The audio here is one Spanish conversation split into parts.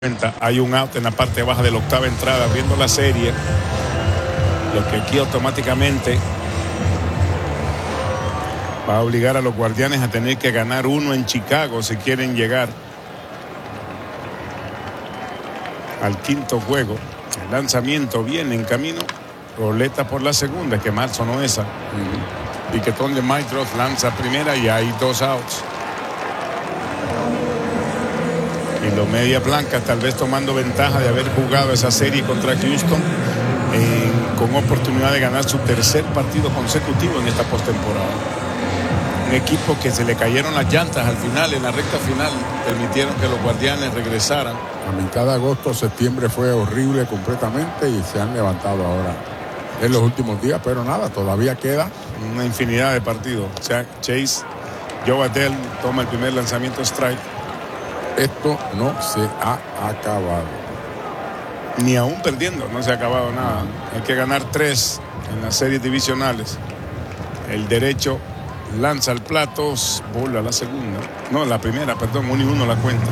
Hay un out en la parte baja de la octava entrada, abriendo la serie, lo que aquí automáticamente va a obligar a los Guardianes a tener que ganar uno en Chicago si quieren llegar al quinto juego. El lanzamiento viene en camino, roleta por la segunda, que mal sonó esa. Piquetón de Mike Trout lanza primera y hay dos outs. Y los Medias Blancas tal vez tomando ventaja de haber jugado esa serie contra Houston con oportunidad de ganar su tercer partido consecutivo en esta postemporada. Un equipo que se le cayeron las llantas al final, en la recta final, permitieron que los Guardianes regresaran. A mitad de agosto, septiembre fue horrible completamente y se han levantado ahora en los últimos días, pero nada, todavía queda una infinidad de partidos. O sea, Chase, Joe Adell toma el primer lanzamiento strike. Esto no se ha acabado. Ni aún perdiendo, no se ha acabado nada. Hay que ganar 3 en las series divisionales. El derecho lanza el plato, bola la segunda. No, la primera, perdón, 1-1 la cuenta.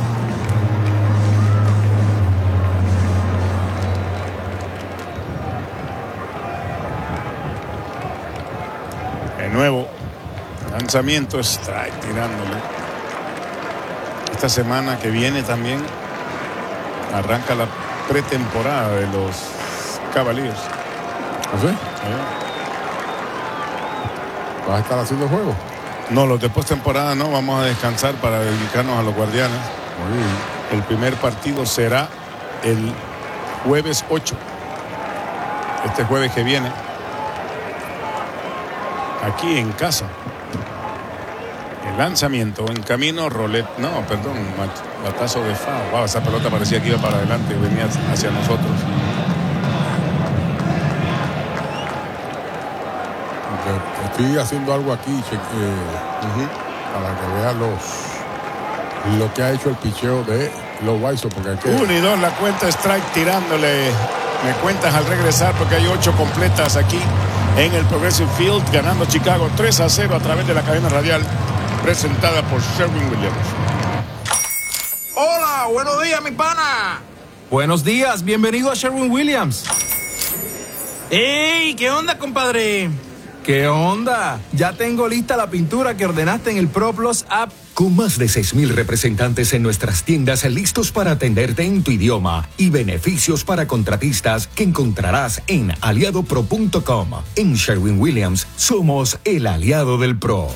De nuevo, lanzamiento, strike, tirándole. Esta semana que viene también arranca la pretemporada de los Cavaliers. ¿Ah, sí? ¿Vas a estar haciendo juego? No, los de postemporada no, vamos a descansar para dedicarnos a los Guardianes. Muy bien. El primer partido será el jueves 8. Este jueves que viene. Aquí en casa. El lanzamiento en camino, batazo de foul. Wow, esa pelota parecía que iba para adelante y venía hacia nosotros. Estoy haciendo algo aquí para que vean lo que ha hecho el picheo de los White Sox, porque 1-2 la cuenta, strike tirándole. Me cuentas al regresar porque hay 8 completas aquí en el Progressive Field, ganando Chicago 3-0 a través de la cadena radial presentada por Sherwin-Williams. Hola, buenos días, mi pana. Buenos días, bienvenido a Sherwin-Williams. ¡Ey! ¿Qué onda, compadre? ¿Qué onda? Ya tengo lista la pintura que ordenaste en el ProPlus app. Con más de 6,000 representantes en nuestras tiendas listos para atenderte en tu idioma y beneficios para contratistas que encontrarás en aliadopro.com. En Sherwin-Williams somos el aliado del pro.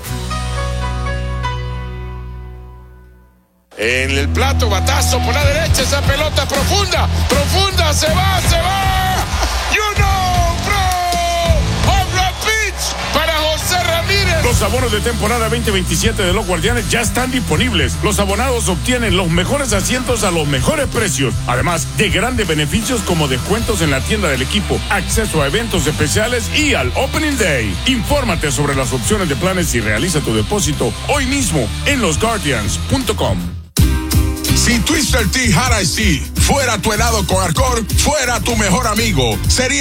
En el plato, batazo por la derecha, esa pelota profunda, se va. You know, bro, home run pitch para José Ramírez. Los abonos de temporada 2027 de los Guardianes ya están disponibles. Los abonados obtienen los mejores asientos a los mejores precios, además de grandes beneficios como descuentos en la tienda del equipo, acceso a eventos especiales y al Opening Day. Infórmate sobre las opciones de planes y realiza tu depósito hoy mismo en losguardians.com. Si Twister Tea Hard Ice Tea fuera tu helado con alcohol, fuera tu mejor amigo. Sería